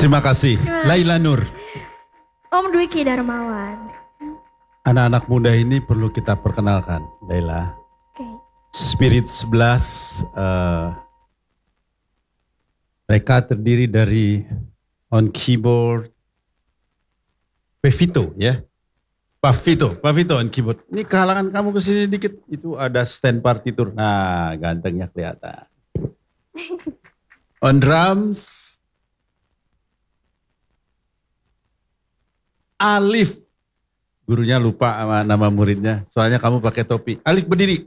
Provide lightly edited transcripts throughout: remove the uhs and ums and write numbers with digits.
Terima kasih. Laila Nur. Om Dwiki Darmawan. Anak-anak muda ini perlu kita perkenalkan, Laila. Oke. Spirit 11, mereka terdiri dari on keyboard, Pevito ya. Pavito on keyboard. Ini kehalangan kamu kesini dikit, itu ada stand partitur. Nah, gantengnya kelihatan. On drums, Alif. Gurunya lupa sama nama muridnya, soalnya kamu pakai topi. Alif berdiri.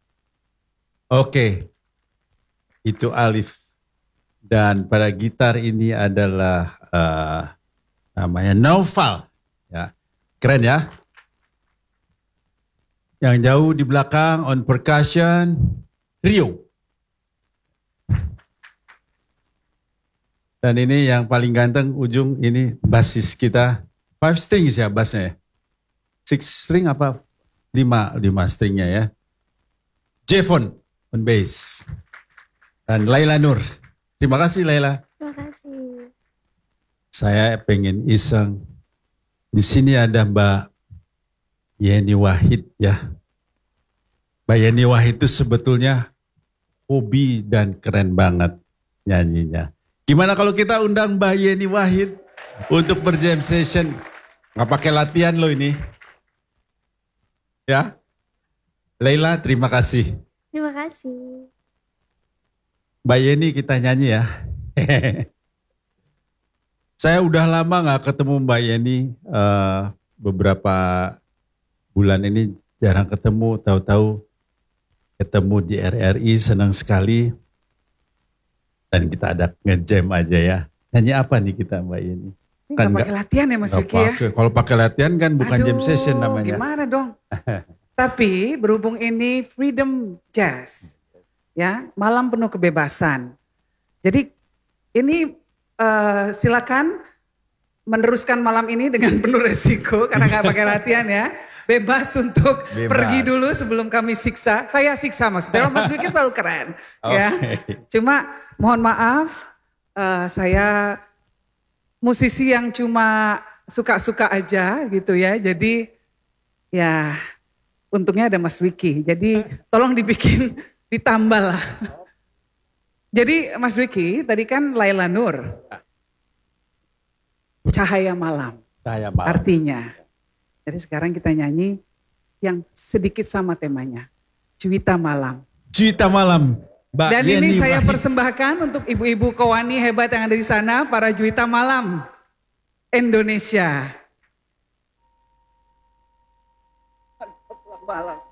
Oke, itu Alif. Dan pada gitar ini adalah namanya Naufal. Ya, keren ya. Yang jauh di belakang on percussion, Rio. Dan ini yang paling ganteng ujung ini basis kita. 5 strings ya bassnya. 6 string apa? 5 stringnya ya. Jevon on bass. Dan Laila Nur. Terima kasih Laila. Terima kasih. Saya pengen iseng. Di sini ada Mbak Yeni Wahid ya. Mbak Yeni Wahid itu sebetulnya hobi dan keren banget nyanyinya. Gimana kalau kita undang Mbak Yeni Wahid untuk berjam session? Nggak pakai latihan loh ini. Ya. Laila terima kasih. Terima kasih. Mbak Yeni kita nyanyi ya. Saya udah lama nggak ketemu Mbak Yeni. Beberapa bulan ini jarang ketemu. Tahu-tahu ketemu di RRI, senang sekali. Dan kita ada ngejam aja ya. Nyanyi apa nih kita Mbak Yeni? Ini kan gak pakai latihan ya Mas Yuki ya? Kalau pakai latihan kan bukan jam session namanya. Gimana dong? Tapi berhubung ini Freedom Jazz, ya malam penuh kebebasan. Jadi ini silakan meneruskan malam ini dengan penuh resiko karena gak pakai latihan ya. Bebas untuk pergi dulu sebelum kami siksa. Saya siksa maksudnya. Mas Yuki selalu keren. Ya. Cuma mohon maaf, saya musisi yang cuma suka-suka aja gitu ya. Jadi ya untungnya ada Mas Dwiki. Jadi tolong dibikin ditambah lah. Jadi Mas Dwiki tadi kan Laila Nur. Cahaya malam. Cahaya malam. Artinya. Jadi sekarang kita nyanyi yang sedikit sama temanya. Juwita Malam. Juwita Malam. Mbak Dan Yeni ini saya Wahid. persembahkan untuk ibu-ibu Kowani hebat yang ada di sana, para Juwita Malam Indonesia. Malam.